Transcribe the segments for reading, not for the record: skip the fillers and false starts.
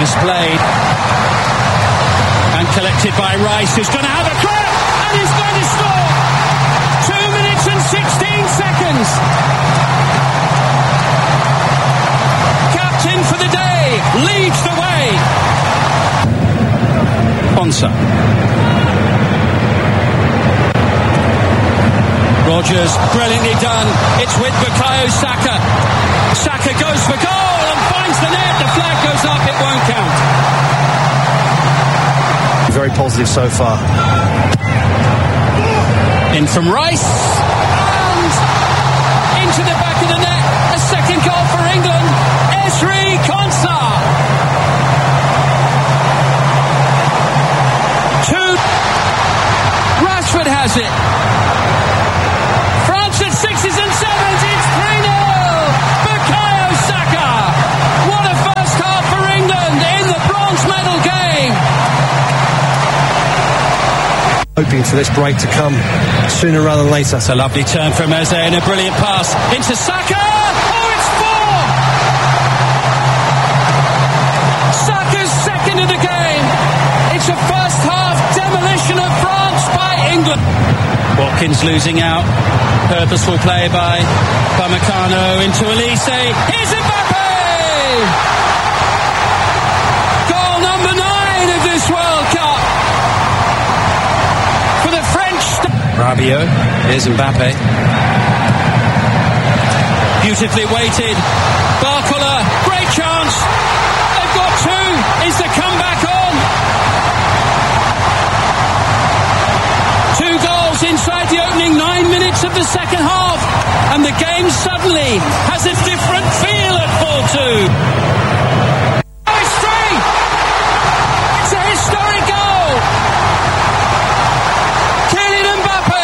Misplayed. And collected by Rice, who's going to have a crack, and he's going to score. 2 minutes and 16 seconds. Captain for the day, leads the way. Ponsa. Rogers, brilliantly done. It's with Bukayo Saka. Saka goes for goal and finds the net. The flag goes up, it won't count. Very positive so far. In from Rice. And into the back of the net. A second goal for England. Ezri Konsa. 2. Rashford has it. France at 6s and 7s. It's 3-0. Bukayo Saka. What a first half for England in the bronze medal game. Hoping for this break to come sooner rather than later. It's a lovely turn from Eze and a brilliant pass into Saka. Oh, it's 4! Saka's second of the game. It's a first half demolition of France by England. Watkins losing out. Purposeful play by Upamecano into Elise. Here's Mbappe! Goal number 9 of this World Cup. For the French. Rabiot. Here's Mbappe. Beautifully weighted. Barcola. Great chance. They've got 2. Is the comeback on? 2 goals inside the opening 9 minutes of the second half. And the game suddenly has a different feel at 4-2. Oh, it's 3! It's a historic goal! Kylian Mbappe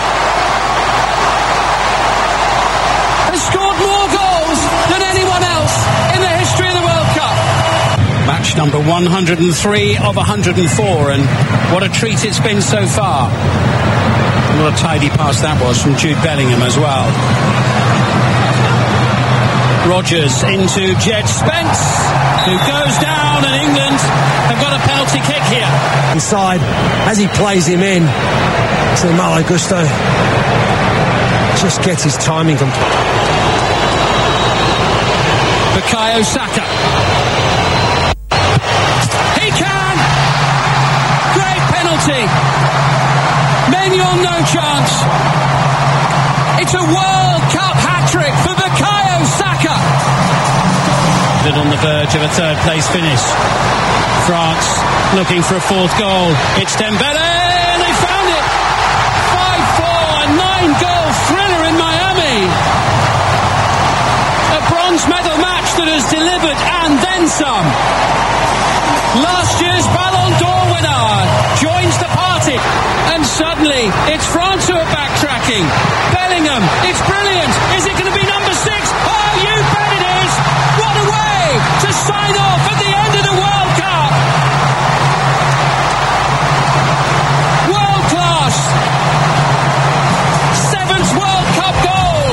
has scored more goals than anyone else in the history of the World Cup. Match number 103 of 104, and what a treat it's been so far. What a tidy pass that was from Jude Bellingham as well. Rogers into Jed Spence, who goes down, and England have got a penalty kick here. Inside, as he plays him in to Malo Gusto, just gets his timing complete. Bukayo Saka. He can! Great penalty. Maignan, no chance. It's a World Cup hat-trick for Bukayo Saka. On the verge of a third place finish. France looking for a 4th goal. It's Dembele, and they found it. 5-4, a 9-goal thriller in Miami. A bronze medal match that has delivered and then some. Last year's Ballon d'Or winner joins the party, and suddenly it's France who are backtracking. Bellingham, it's brilliant. Is it going to be number 6? Oh, you bet it is. What a way to sign off at the end of the World Cup. World class. 7th World Cup goal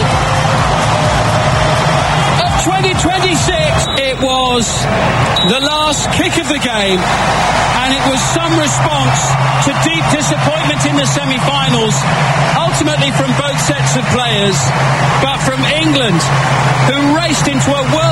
of 2026. It was the last kick of the game, and it was some response to deep disappointment in the semi-finals, ultimately from both sets of players, but from England, who raced into a